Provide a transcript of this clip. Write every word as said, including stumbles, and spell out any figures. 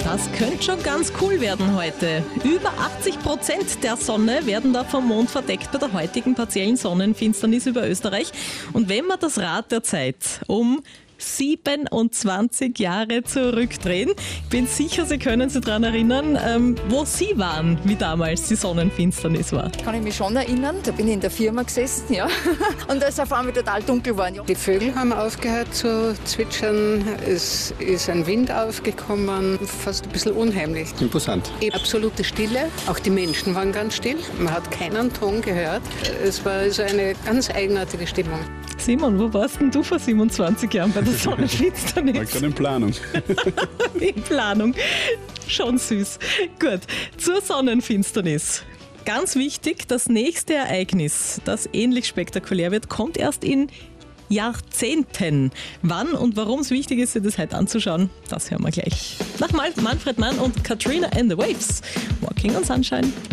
Das könnte schon ganz cool werden heute. Über achtzig Prozent der Sonne werden da vom Mond verdeckt bei der heutigen partiellen Sonnenfinsternis über Österreich. Und wenn wir das Rad der Zeit um siebenundzwanzig Jahre zurückdrehen. Ich bin sicher, Sie können sich daran erinnern, ähm, wo Sie waren, wie damals die Sonnenfinsternis war. Kann ich mich schon erinnern. Da bin ich in der Firma gesessen, ja. Und da ist auf einmal total dunkel geworden. Ja. Die Vögel haben aufgehört zu zwitschern. Es ist ein Wind aufgekommen. Fast ein bisschen unheimlich. Imposant. Absolute Stille. Auch die Menschen waren ganz still. Man hat keinen Ton gehört. Es war also eine ganz eigenartige Stimmung. Simon, wo warst denn du vor siebenundzwanzig Jahren bei der Sonnenfinsternis? War gerade in Planung. In Planung. Schon süß. Gut, zur Sonnenfinsternis. Ganz wichtig, das nächste Ereignis, das ähnlich spektakulär wird, kommt erst in Jahrzehnten. Wann und warum es wichtig ist, sich das heute anzuschauen, das hören wir gleich. Nach Manfred Mann und Katrina and the Waves. Walking on Sunshine.